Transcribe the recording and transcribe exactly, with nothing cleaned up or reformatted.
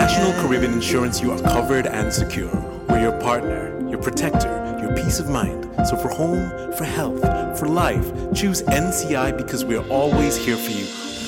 National Caribbean Insurance, you are covered and secure. We're your partner, your protector, your peace of mind. So for home, for health, for life, choose N C I because we're always here for you.